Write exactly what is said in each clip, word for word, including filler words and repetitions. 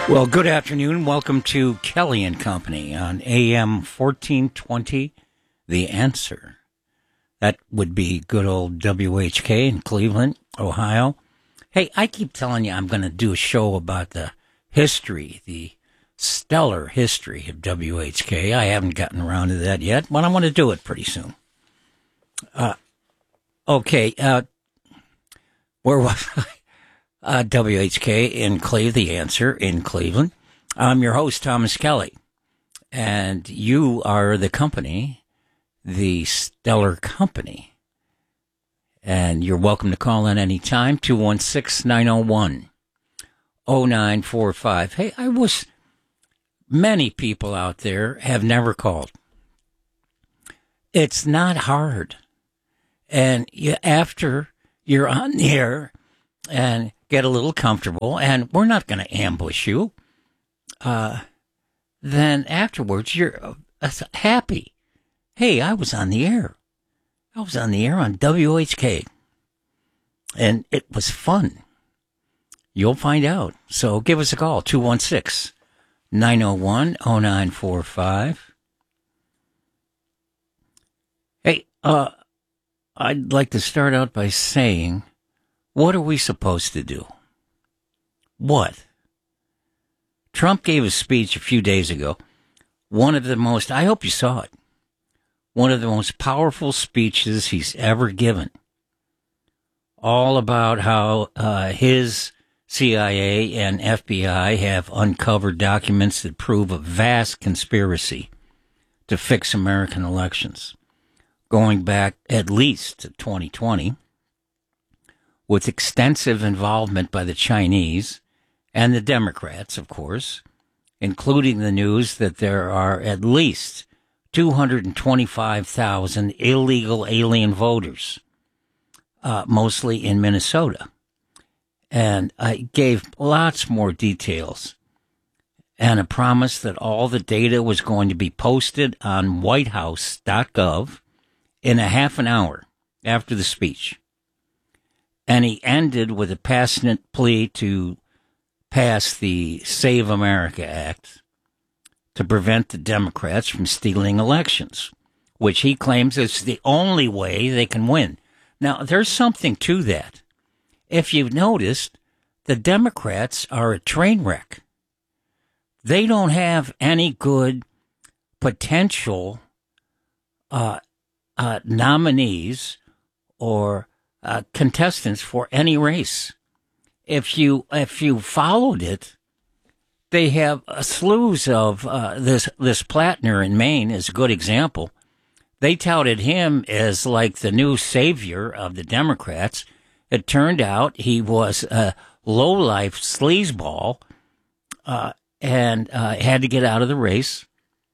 Well, good afternoon. Welcome to Kelly and Company on A M fourteen twenty, The Answer. That would be good old W H K in Cleveland, Ohio. Hey, I keep telling you I'm going to do a show about the history, the stellar history of W H K. I haven't gotten around to that yet, but I want to do it pretty soon. Uh, okay, uh, where was I? Uh, W H K in Cleveland, The Answer in Cleveland. I'm your host, Thomas Kelly, and you are the company, the stellar company. And you're welcome to call in any time, two one six, nine oh one, oh nine four five. Hey, I wish many people out there have never called. It's not hard. And you, after you're on the air and get a little comfortable, and we're not going to ambush you, uh, then afterwards you're uh, happy. Hey, I was on the air. I was on the air on W H K, and it was fun. You'll find out. So give us a call, two one six, nine oh one, oh nine four five. Hey, uh, I'd like to start out by saying, what are we supposed to do? What? Trump gave a speech a few days ago. One of the most, I hope you saw it, one of the most powerful speeches he's ever given. All about how uh, his C I A and F B I have uncovered documents that prove a vast conspiracy to fix American elections, going back at least to twenty twenty. With extensive involvement by the Chinese and the Democrats, of course, including the news that there are at least two hundred twenty-five thousand illegal alien voters, uh, mostly in Minnesota. And I gave lots more details and a promise that all the data was going to be posted on white house dot gov in a half an hour after the speech. And he ended with a passionate plea to pass the Save America Act to prevent the Democrats from stealing elections, which he claims is the only way they can win. Now, there's something to that. If you've noticed, the Democrats are a train wreck. They don't have any good potential uh, uh, nominees or Uh, contestants for any race. If you if you followed it, they have a slews of uh, this this Plattner in Maine is a good example. They touted him as like the new savior of the Democrats. It turned out he was a low-life sleazeball uh, and uh, had to get out of the race.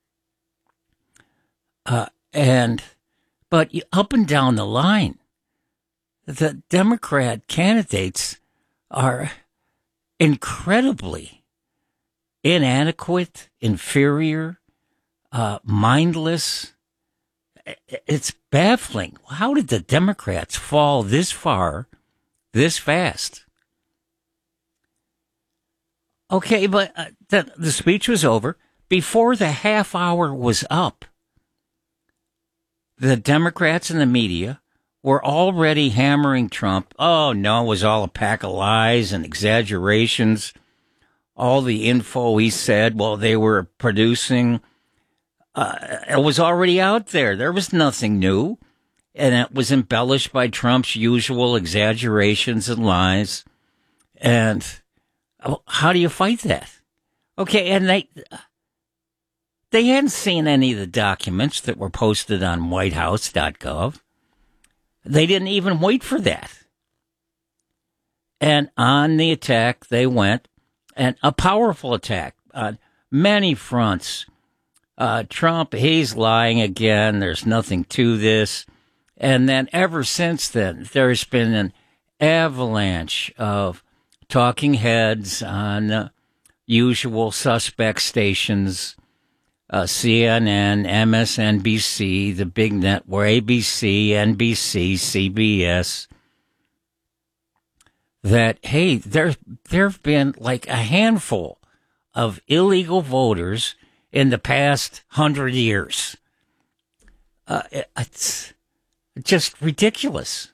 Uh, and but up and down the line, the Democrat candidates are incredibly inadequate, inferior, uh, mindless. It's baffling. How did the Democrats fall this far, this fast? Okay, but uh, the, the speech was over. Before the half hour was up, the Democrats and the media were already hammering Trump. Oh, no, it was all a pack of lies and exaggerations. All the info he said, well, they were producing, uh, it was already out there. There was nothing new. And it was embellished by Trump's usual exaggerations and lies. And how do you fight that? Okay, and they they hadn't seen any of the documents that were posted on white house dot gov. They didn't even wait for that. And on the attack, they went, and a powerful attack on many fronts. Uh, Trump, he's lying again. There's nothing to this. And then ever since then, there's been an avalanche of talking heads on uh, usual suspect stations, uh, C N N, M S N B C, the big network, A B C, N B C, C B S, that, hey, there there have been like a handful of illegal voters in the past hundred years. Uh, it's just ridiculous.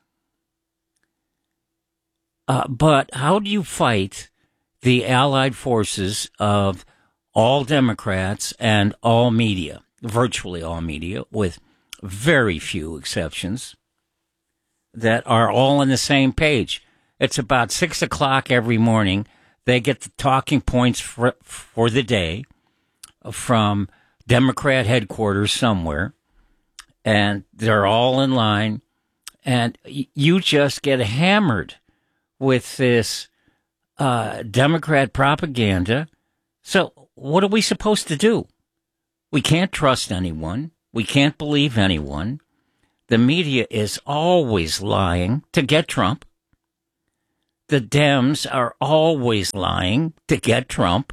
Uh, but how do you fight the allied forces of all Democrats and all media, virtually all media, with very few exceptions, that are all on the same page? It's about six o'clock every morning. They get the talking points for, for the day from Democrat headquarters somewhere, and they're all in line, and you just get hammered with this uh, Democrat propaganda. So what are we supposed to do? We can't trust anyone. We can't believe anyone. The media is always lying to get Trump. The Dems are always lying to get Trump.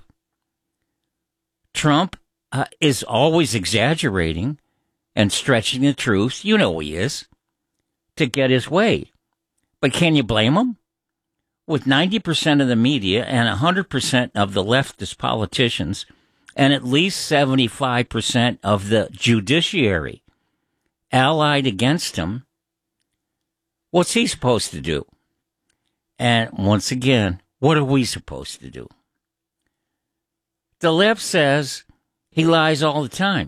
Trump uh, is always exaggerating and stretching the truth, you know he is, to get his way. But can you blame him? With ninety percent of the media and one hundred percent of the leftist politicians and at least seventy-five percent of the judiciary allied against him, what's he supposed to do? And once again, what are we supposed to do? The left says he lies all the time.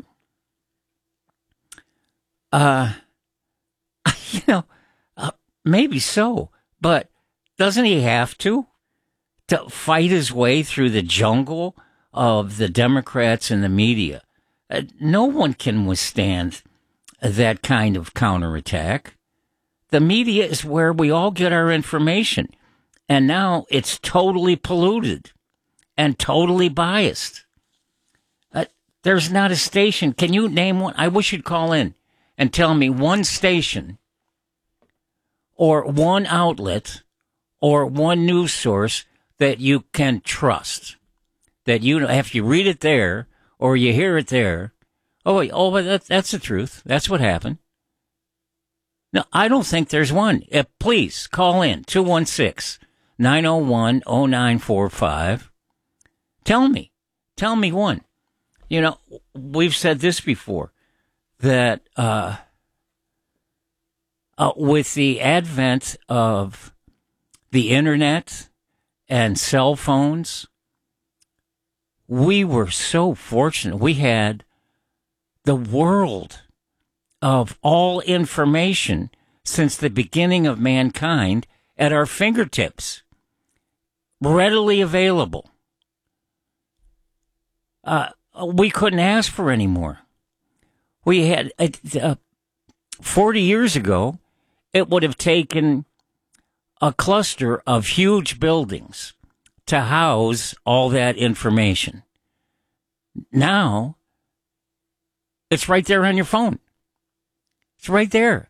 Uh, you know, uh, maybe so, but doesn't he have to, to fight his way through the jungle of the Democrats and the media? Uh, no one can withstand that kind of counterattack. The media is where we all get our information, and now it's totally polluted and totally biased. Uh, there's not a station. Can you name one? I wish you'd call in and tell me one station or one outlet or one news source that you can trust. That you know, if you read it there or you hear it there, oh, wait, oh, but that, that's the truth. That's what happened. No, I don't think there's one. Uh, please call in two one six, nine oh one, oh nine four five. Tell me. Tell me one. You know, we've said this before, that uh, uh, with the advent of the internet and cell phones, we were so fortunate. We had the world of all information since the beginning of mankind at our fingertips, readily available. Uh, we couldn't ask for any more. We had, uh, forty years ago, it would have taken a cluster of huge buildings to house all that information. Now, it's right there on your phone. It's right there.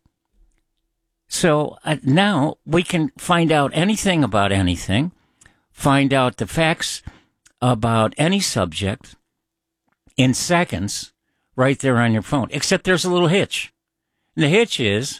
So uh, now we can find out anything about anything, find out the facts about any subject in seconds right there on your phone. Except there's a little hitch. And the hitch is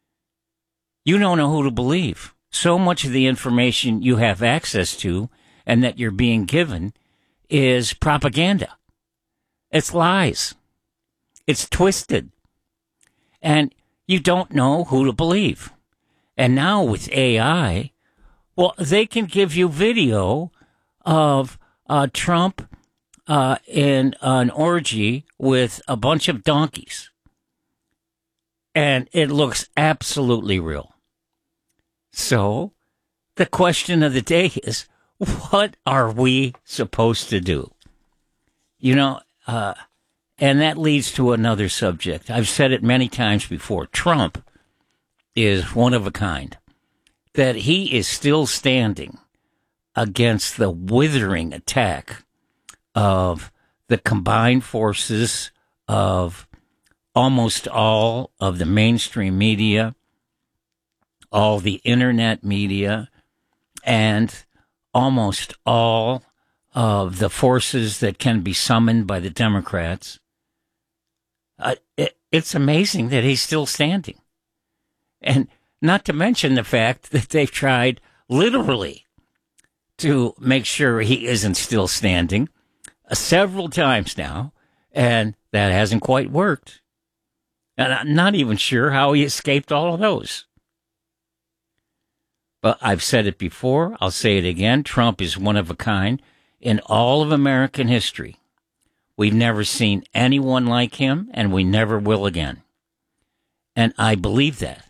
you don't know who to believe. So much of the information you have access to and that you're being given is propaganda. It's lies. It's twisted. And you don't know who to believe. And now with A I, well, they can give you video of uh, Trump uh, in an orgy with a bunch of donkeys. And it looks absolutely real. So the question of the day is, what are we supposed to do? You know, uh, and that leads to another subject. I've said it many times before. Trump is one of a kind. That he is still standing against the withering attack of the combined forces of almost all of the mainstream media, all the internet media, and almost all of the forces that can be summoned by the Democrats. Uh, it, it's amazing that he's still standing. And not to mention the fact that they've tried literally to make sure he isn't still standing several times now, and that hasn't quite worked. And I'm not even sure how he escaped all of those. But I've said it before, I'll say it again, Trump is one of a kind in all of American history. We've never seen anyone like him, and we never will again. And I believe that.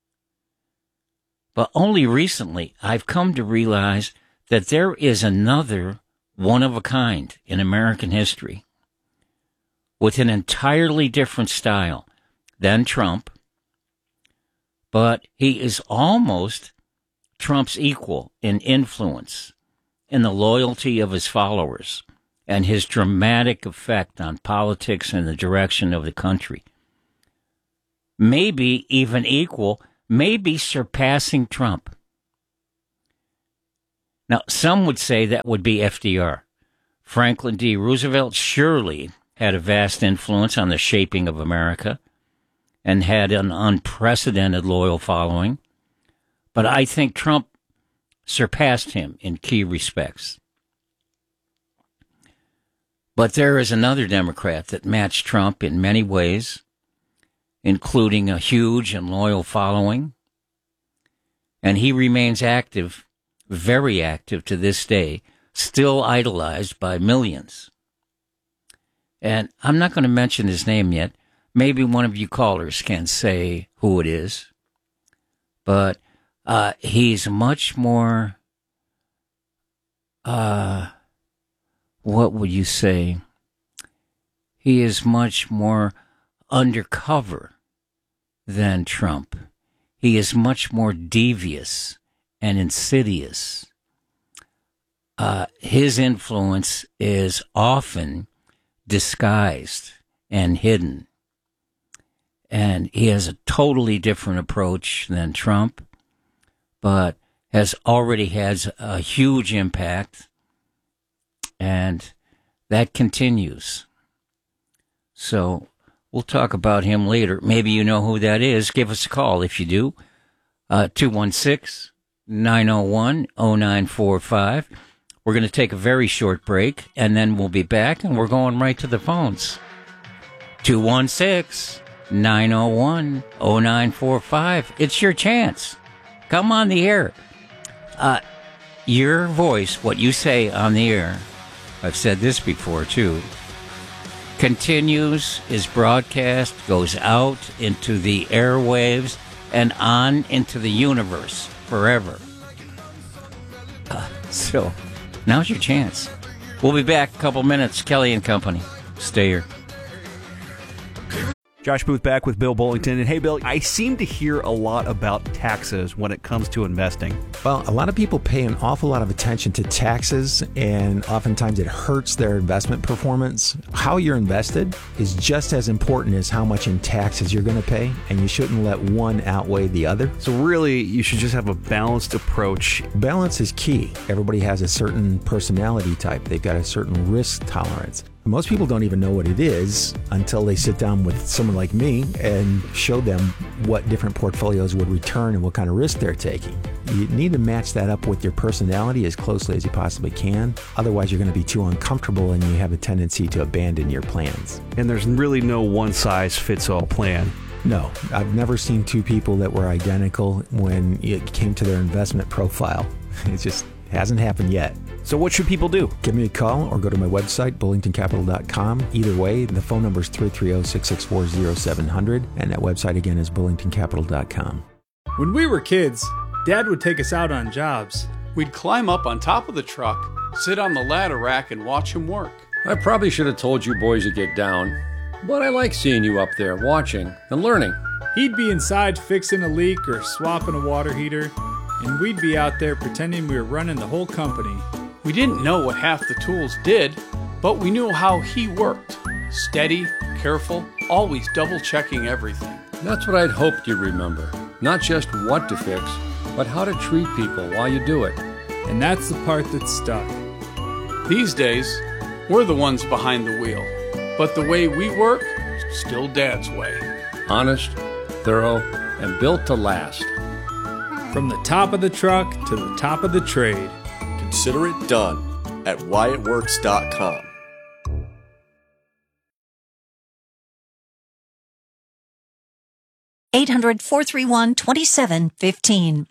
But only recently, I've come to realize that there is another one of a kind in American history with an entirely different style than Trump, but he is almost Trump's equal in influence, in the loyalty of his followers, and his dramatic effect on politics and the direction of the country. Maybe even equal, maybe surpassing Trump. Now, some would say that would be F D R. Franklin D. Roosevelt surely had a vast influence on the shaping of America and had an unprecedented loyal following. But I think Trump surpassed him in key respects. But there is another Democrat that matched Trump in many ways, including a huge and loyal following. And he remains active, very active to this day, still idolized by millions. And I'm not going to mention his name yet. Maybe one of you callers can say who it is. But uh, he's much more, uh, what would you say? He is much more undercover than Trump. He is much more devious and insidious. Uh, his influence is often disguised and hidden. And he has a totally different approach than Trump, but has already had a huge impact, and that continues. So we'll talk about him later. Maybe you know who that is. Give us a call if you do. Uh, two one six, nine oh one, oh nine four five. We're going to take a very short break, and then we'll be back, and we're going right to the phones. two one six, nine oh one, oh nine four five. It's your chance. Come on the air. Uh, your voice, what you say on the air, I've said this before too, continues, is broadcast, goes out into the airwaves and on into the universe forever. Uh, so, now's your chance. We'll be back a couple minutes. Kelly and Company. Stay here. Josh Booth back with Bill Bullington. And hey, Bill, I seem to hear a lot about taxes when it comes to investing. Well, a lot of people pay an awful lot of attention to taxes, and oftentimes it hurts their investment performance. How you're invested is just as important as how much in taxes you're going to pay, and you shouldn't let one outweigh the other. So really, you should just have a balanced approach. Balance is key. Everybody has a certain personality type. They've got a certain risk tolerance. Most people don't even know what it is until they sit down with someone like me and show them what different portfolios would return and what kind of risk they're taking. You need to match that up with your personality as closely as you possibly can. Otherwise, you're going to be too uncomfortable and you have a tendency to abandon your plans. And there's really no one-size-fits-all plan. No, I've never seen two people that were identical when it came to their investment profile. It just hasn't happened yet. So what should people do? Give me a call or go to my website, bullington capital dot com. Either way, the phone number is three three zero, six six four, zero seven zero zero, and that website again is bullington capital dot com. When we were kids, Dad would take us out on jobs. We'd climb up on top of the truck, sit on the ladder rack, and watch him work. I probably should have told you boys to get down, but I like seeing you up there watching and learning. He'd be inside fixing a leak or swapping a water heater, and we'd be out there pretending we were running the whole company. We didn't know what half the tools did, but we knew how he worked. Steady, careful, always double-checking everything. That's what I'd hoped you'd remember. Not just what to fix, but how to treat people while you do it. And that's the part that stuck. These days, we're the ones behind the wheel. But the way we work, still Dad's way. Honest, thorough, and built to last. From the top of the truck to the top of the trade. Consider it done at Wyatt Works dot com. eight hundred, four three one, two seven one five.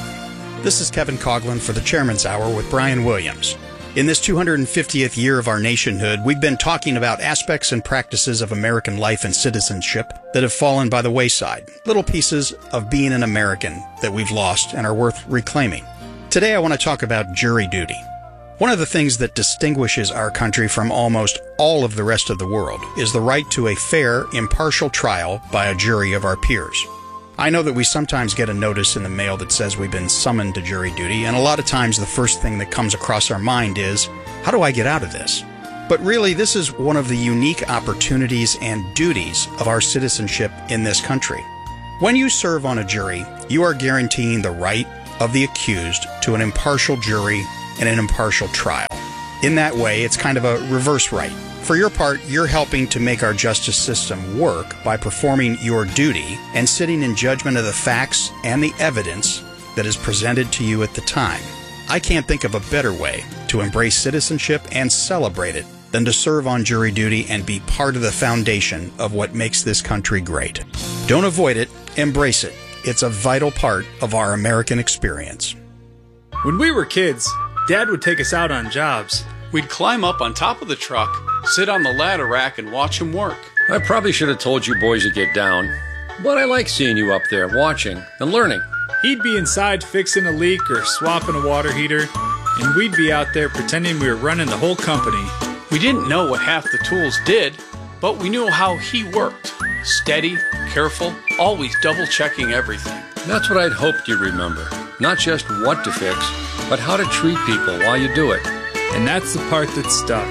This is Kevin Coughlin for the Chairman's Hour with Brian Williams. In this two hundred fiftieth year of our nationhood, we've been talking about aspects and practices of American life and citizenship that have fallen by the wayside, little pieces of being an American that we've lost and are worth reclaiming. Today I want to talk about jury duty. One of the things that distinguishes our country from almost all of the rest of the world is the right to a fair, impartial trial by a jury of our peers. I know that we sometimes get a notice in the mail that says we've been summoned to jury duty, and a lot of times the first thing that comes across our mind is, how do I get out of this? But really, this is one of the unique opportunities and duties of our citizenship in this country. When you serve on a jury, you are guaranteeing the right of the accused to an impartial jury and an impartial trial. In that way, it's kind of a reverse right. For your part, you're helping to make our justice system work by performing your duty and sitting in judgment of the facts and the evidence that is presented to you at the time. I can't think of a better way to embrace citizenship and celebrate it than to serve on jury duty and be part of the foundation of what makes this country great. Don't avoid it, embrace it. It's a vital part of our American experience. When we were kids, Dad would take us out on jobs. We'd climb up on top of the truck, sit on the ladder rack, and watch him work. I probably should have told you boys to get down, but I like seeing you up there watching and learning. He'd be inside fixing a leak or swapping a water heater, and we'd be out there pretending we were running the whole company. We didn't know what half the tools did, but we knew how he worked. Steady, careful, always double-checking everything. That's what I'd hoped you'd remember. Not just what to fix, but how to treat people while you do it. And that's the part that stuck.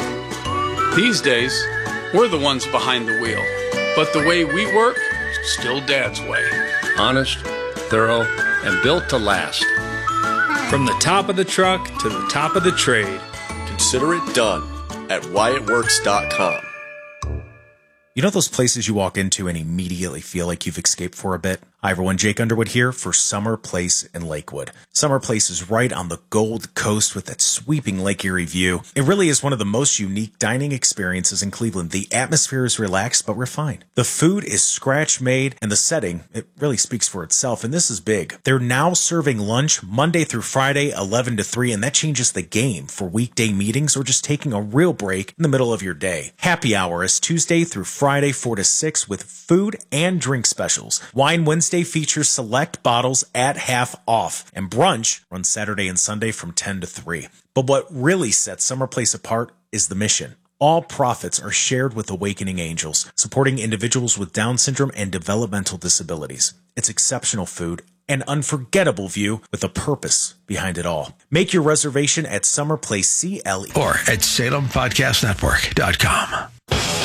These days, we're the ones behind the wheel. But the way we work, still Dad's way. Honest, thorough, and built to last. From the top of the truck to the top of the trade. Consider it done at Wyatt Works dot com. You know those places you walk into and immediately feel like you've escaped for a bit? Hi everyone, Jake Underwood here for Summer Place in Lakewood. Summer Place is right on the Gold Coast with that sweeping Lake Erie view. It really is one of the most unique dining experiences in Cleveland. The atmosphere is relaxed but refined. The food is scratch-made, and the setting, it really speaks for itself, and this is big. They're now serving lunch Monday through Friday, eleven to three, and that changes the game for weekday meetings or just taking a real break in the middle of your day. Happy hour is Tuesday through Friday, four to six, with food and drink specials. Wine Wednesday features select bottles at half off, and brunch runs Saturday and Sunday from ten to three. But what really sets Summer Place apart is the mission. All profits are shared with Awakening Angels, supporting individuals with Down syndrome and developmental disabilities. It's exceptional food, an unforgettable view with a purpose behind it all. Make your reservation at Summer Place C L E or at Salem Podcast Network dot com.